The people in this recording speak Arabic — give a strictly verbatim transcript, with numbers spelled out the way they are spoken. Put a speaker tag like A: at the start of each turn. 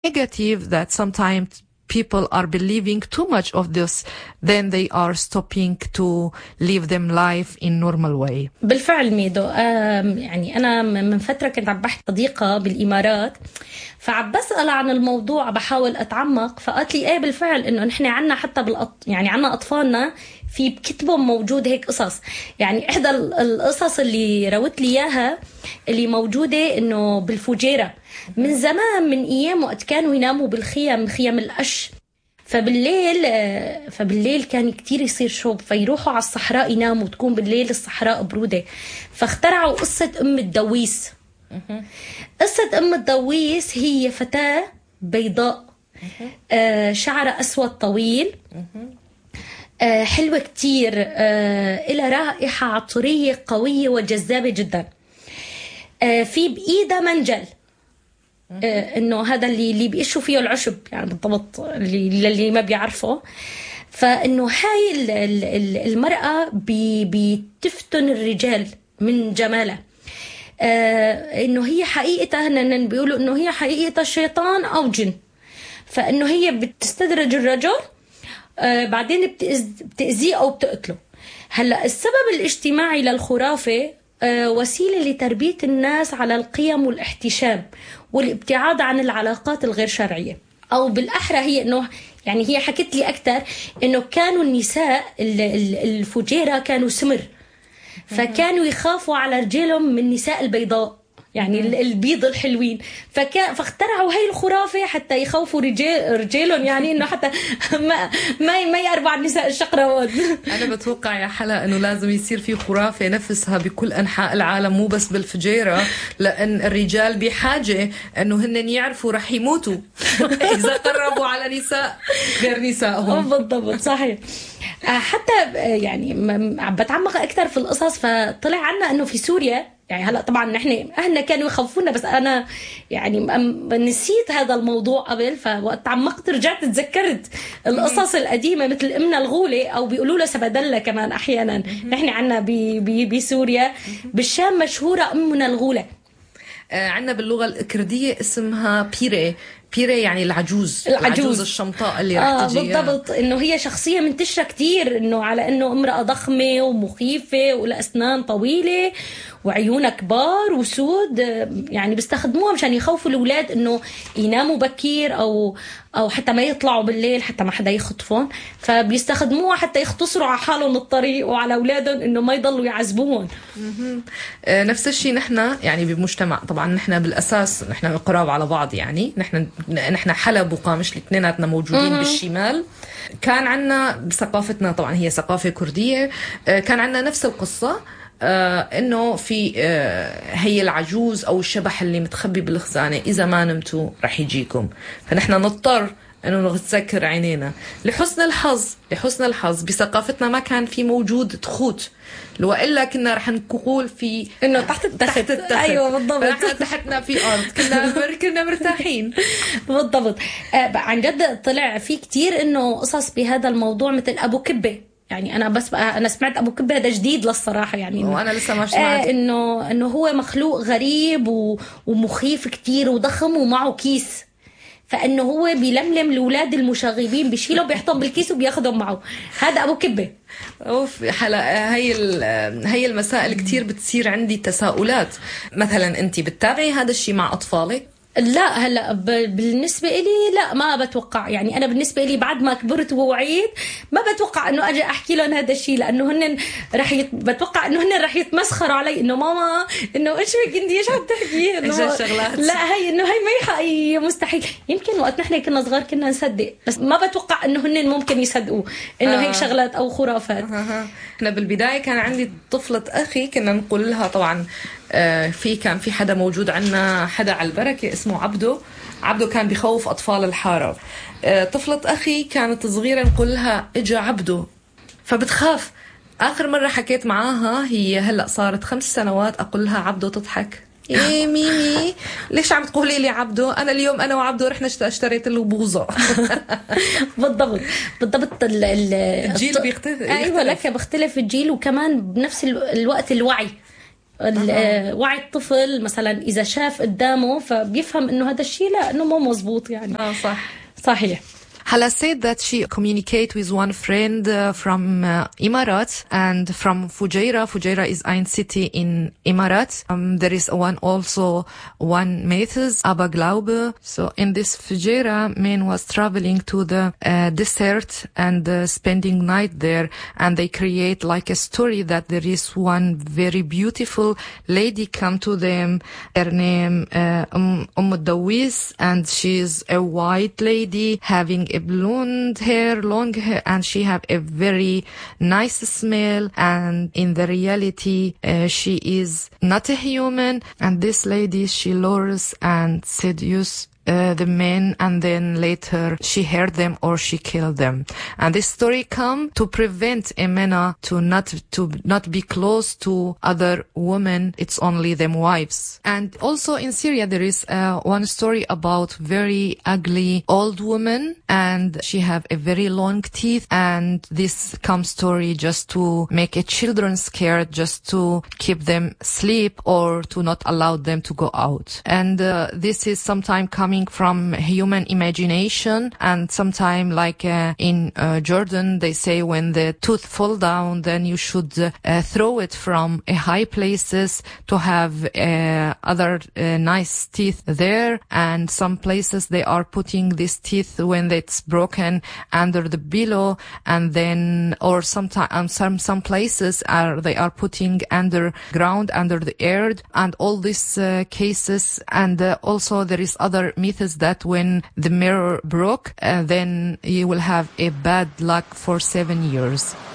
A: negative that sometimes people are believing too much of this, then they are stopping to live them life in normal way.
B: بالفعل ميدو، يعني أنا من فترة كنت عم بحث صديقة بالإمارات، فعم بسأل عن الموضوع، بحاول أتعمق، فقالت لي إيه بالفعل إنه نحن عنا حتى بالأط... يعني عنا أطفالنا في بكتبهم موجود هيك قصص. يعني إحدى القصص اللي روت لي إياها اللي موجودة إنه بالفجيرة من زمان، من أيام وقت كانوا يناموا بالخيام، خيام القش، فبالليل فبالليل كان كتير يصير شوب، فيروحوا على الصحراء يناموا، تكون بالليل الصحراء برودة، فاخترعوا قصة أم الدويس. قصة أم الدويس هي فتاة بيضاء، شعرها أسود طويل، حلوة كتير، إلى رائحة عطرية قوية وجذابة جدا، في بإيدها منجل، إنه هذا اللي اللي بيقشوا فيه العشب يعني بالضبط، اللي اللي ما بيعرفه. فإنه هاي المرأة بتفتن الرجال من جمالها، إنه هي حقيقتها، هن بيقولوا إنه هي حقيقتها شيطان أو جن، فإنه هي بتستدرج الرجل، بعدين بتأذيه أو بتقتله. هلا السبب الاجتماعي للخرافة وسيلة لتربية الناس على القيم والاحتشام والابتعاد عن العلاقات الغير شرعية، أو بالأحرى هي إنه يعني هي حكت لي أكتر إنه كانوا النساء الفجيرة كانوا سمر، فكانوا يخافوا على رجالهم من النساء البيضاء، يعني البيض الحلوين، فكان فاخترعوا هاي الخرافة حتى يخوفوا رجال رجالهم، يعني إنه حتى ما ما ما يقربوا على النساء الشقراوات.
A: أنا بتوقع يا حلا إنه لازم يصير في خرافة نفسها بكل أنحاء العالم، مو بس بالفجيرة، لأن الرجال بحاجة إنه هن يعرفوا رح يموتوا إذا قربوا على نساء غير نسائهم.
B: بالضبط، صحيح. حتى يعني بتعمق أكثر في القصص، فطلع عنا إنه في سوريا، يعني هلا طبعا نحن اهلنا كانوا يخوفونا، بس انا يعني نسيت هذا الموضوع قبل، فوقت تعمقت رجعت تذكرت القصص القديمه مثل امنا الغوله، او بيقولوا لها سبدله كمان احيانا. نحن عنا بسوريا بالشام مشهوره امنا الغوله.
A: عنا باللغه الكرديه اسمها بيري. بيري يعني العجوز، العجوز, العجوز الشمطاء اللي
B: آه
A: رح تجي.
B: بالضبط، انه هي شخصيه منتشره كتير، انه على انه امراه ضخمه ومخيفه ولها اسنان طويله وعيونها كبار وسود، يعني بيستخدموها مشان يخوفوا الاولاد انه يناموا بكير، او او حتى ما يطلعوا بالليل حتى ما حدا يخطفهم، فبيستخدموها حتى يختصروا على حالهم الطريق وعلى اولادهم انه ما يضلوا يعذبوهم.
A: نفس الشيء نحن يعني بمجتمع، طبعا نحن بالاساس نحن قراب على بعض، يعني نحن نحن حلب وقامش الاثنيناتنا موجودين بالشمال. كان عنا بثقافتنا، طبعا هي ثقافه كرديه، كان عنا نفس القصه، آه انه في آه هي العجوز او الشبح اللي متخبي بالخزانه، اذا ما نمتوا رح يجيكم، فنحن نضطر انه نسكر عينينا. لحسن الحظ لحسن الحظ بثقافتنا ما كان في موجود تخوت، لو الا كنا رح نقول في
B: انه تحت التخت, تحت التخت. ايوه بالضبط،
A: فنحن تحتنا في ارض، كنا كنا مرتاحين.
B: بالضبط. آه عن جد طلع في كتير انه قصص بهذا الموضوع، مثل ابو كبه. يعني انا بس بقى انا سمعت ابو كبه، هذا جديد للصراحه، يعني
A: وانا لسه ما سمعت.
B: آه انه انه هو مخلوق غريب ومخيف كتير وضخم ومعه كيس، فانه هو بيلملم الاولاد المشاغبين، بيشيلهم بيحطهم بالكيس وبياخذهم معه. هذا ابو كبه.
A: اوف حلا، هي هي المسائل كتير بتصير عندي تساؤلات. مثلا انت بتتابعي هذا الشيء مع اطفالك؟
B: لا هلا بالنسبه لي لا، ما بتوقع. يعني انا بالنسبه لي بعد ما كبرت ووعيت ما بتوقع انه اجي احكي لهم هذا الشيء، لانه هن رح يت... بتوقع انه هن رح يتمسخروا علي، انه ماما انه ايش بك انت ايش عم تحكي،
A: انه شغلات.
B: لا هي انه هي ما حقيقيه، مستحيل. يمكن وقت نحن كنا صغار كنا نصدق، بس ما بتوقع انه هن ممكن يصدقوا انه آه. هيك شغلات او خرافات.
A: آه. احنا بالبدايه كان عندي طفله اخي، كنا نقول لها طبعا في كان في حدا موجود عنا، حدا على البركة اسمه عبده. عبده كان بيخوف أطفال الحارة. طفلة أخي كانت صغيرة نقول لها إجا عبده، فبتخاف. آخر مرة حكيت معاها هي هلأ صارت خمس سنوات، أقول لها عبده تضحك. إيه ميمي ليش عم تقولي لي عبده؟ أنا اليوم أنا وعبده رحنا اشتريت له بوظة.
B: بالضبط بالضبط.
A: الجيل بيختلف.
B: أيوة لك بيختلف الجيل، وكمان بنفس الوقت الوعي أه. وعي الطفل مثلا إذا شاف قدامه فبيفهم إنه هذا الشيء لا إنه مو مزبوط يعني.
A: آه صح.
B: صحيح.
A: Hala said that she communicate with one friend uh, from uh, Emirates and from Fujairah. Fujairah is ein city in Emirates. Um, there is one also one myth, Aberglaube. So in this Fujairah, man was traveling to the uh, desert and uh, spending night there, and they create like a story that there is one very beautiful lady come to them. Her name uh, Umm Umm Dawis, and she is a white lady having a blonde hair, long hair, and she have a very nice smell. And in the reality, uh, she is not a human. And this lady, she lures and seduces Uh, the men, and then later she hurt them or she killed them. And this story come to prevent a man to not to not be close to other women. It's only them wives. And also in Syria there is uh, one story about very ugly old woman, and she have a very long teeth, and this come story just to make a children scared, just to keep them sleep or to not allow them to go out. And uh, this is sometime coming from human imagination, and sometime like uh, in uh, Jordan they say when the tooth fall down, then you should uh, throw it from a high places to have uh, other uh, nice teeth there. And some places they are putting this teeth when it's broken under the pillow, and then or sometimes um, some some places are they are putting underground under the earth, and all these uh, cases. And uh, also there is other myths that when the mirror broke, uh, then you will have a bad luck for seven years.